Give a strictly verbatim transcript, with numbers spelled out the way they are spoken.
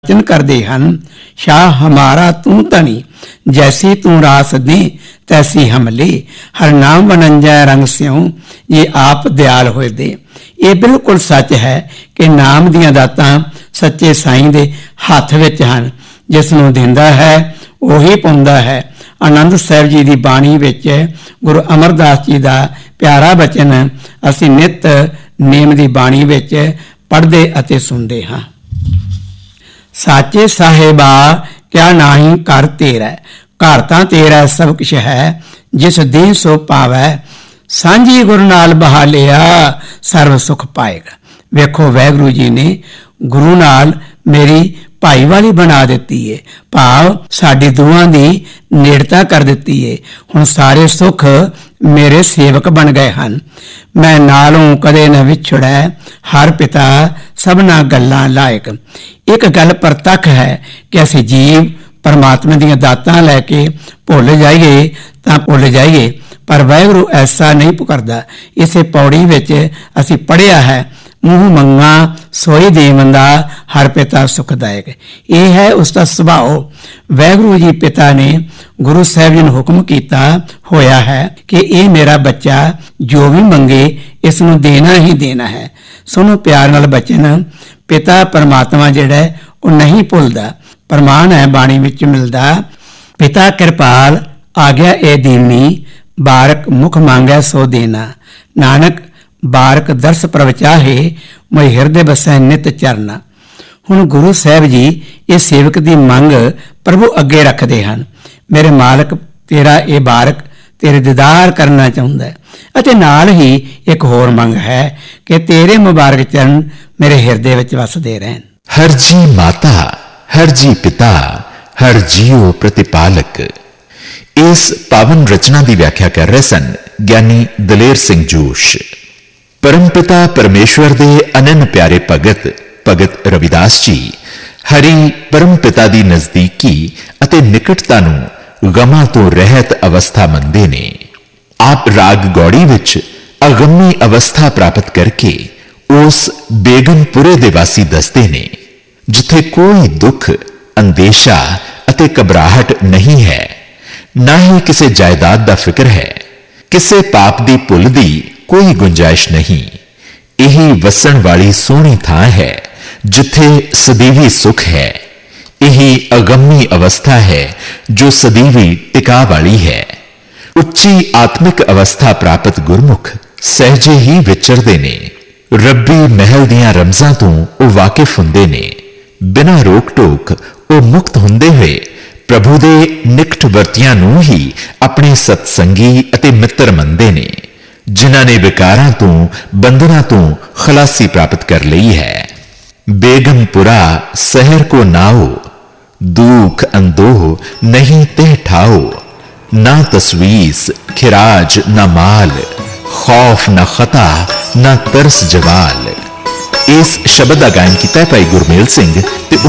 वचन करते हैं, शाह हमारा तू धनी, जैसी तू रास दे तैसी हम ले, हर नाम वनंजा रंग स्यों, ये आप दयाल होए दे। ये बिल्कुल सच है कि नाम दियां दातां सच्चे साईं दे हत्थ विच हन, जिसनूं दिंदा है ਉਹੀ ਪਾਉਂਦਾ है। आनंद साहिब जी की बाणी विच गुरु अमरदास जी का प्यारा बचन असीं नित नेम की बाणी विच पढ़दे अते सुनदे हां। साचे साहिबा क्या नाही घर तेरा, घर तां तेरा सब कुछ है, जिस दे सो पावै, सांझी गुरु नाल बहा लिया सर्व सुख पाएगा। वेखो वाहिगुरू जी ने गुरु नाल मेरी भाईवाली बना दी है, भाव साडी दोवां दी नेड़ता कर दी है। हुण सारे सुख मेरे सेवक बन गए हैं, मैं नालों कदे न विछड़ै, हर पिता सबना गल्लां लायक। एक गल परतख है कि असीं जीव परमात्मा दीयां दातां लैके भुल जाइए तां भुल जाइए, पर वाहिगुरू ऐसा नहीं करदा। इसे पौड़ी विच असीं पढ़िया है, मूँह मंगा सोई देवंदा, हर पिता सुखदायक। ये है उसका सुभाव। वाहिगुरू जी पिता ने गुरु साहिब जी ने हुक्म किया होया है कि ये मेरा बच्चा जो भी मंगे इसनूं देना ही देना है। सुनो प्यार नाल बचन, पिता परमात्मा जिहड़ा वो नहीं भुलदा। प्रमाण है बाणी विच मिलदा, पिता कृपाल आग्या ए दीनी, बारक मुख मांगै सो देना, नानक बारक दर्श प्रवचाहे, मैं हिरदे बसै नित चरना। हुण गुरु साहिब जी ये सेवक की मंग प्रभु अगे रखते हैं। मेरे मालक तेरा ये बारक तेरे दीदार करना चाहुंदा है, अते नाल ही एक होर मंग है कि तेरे मुबारक चरण मेरे हिरदे विच वसदे रहन। हर जी माता, हर जी पिता, हर जीओ प्रतिपालक। इस पावन रचना की व्याख्या कर रहे सन ज्ञानी दलेर सिंह जोश। परमपिता परमेश्वर दे अनन प्यारे भगत भगत रविदास जी हरि परमपिता दी नजदीकी अते निकटता नूं गमां तो रहत अवस्था मनदे ने। आप राग गौड़ी विच अगम्मी अवस्था प्राप्त करके उस बेगमपुरे दे वासी दसदे ने, जिथे कोई दुख अंदेशा अते घबराहट नहीं है, ना ही किसी जायदाद दा फिक्र है, किसी पाप दी भुल दी कोई गुंजाइश नहीं। यही वसन वाली सोहनी थां है जिथे सदीवी सुख है। यही अगम्मी अवस्था है जो सदीवी टिका वाली है। उच्ची आत्मिक अवस्था प्राप्त गुरमुख सहजे ही विचरदे ने, रब्बी महल दियां रमजां तों वो वाकिफ हुंदे ने। बिना रोक टोक वो मुक्त हुंदे हुए प्रभु दे निकट वर्तियां नूं ही अपने सत्संगी अते मित्र मनदे ने, जिन्हां ने विकारां तो बंधनां तो खलासी प्राप्त कर ली है। बेगमपुरा शहर को नाओ, दुख अंदोह नहीं ते ठाओ, ना तस्वीस खिराज ना माल, खौफ ना खता ना तरस जवाल। इस शब्द का गायन किया भाई गुरमेल सिंह ते